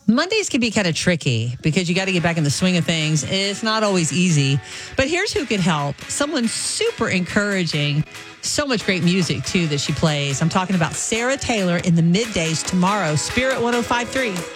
Mondays can be kind of tricky because you got to get back in the swing of things. It's not always easy. But here's who could help. Someone super encouraging. So much great music, too, that she plays. I'm talking about Sarah Taylor in the middays tomorrow. Spirit 105.3.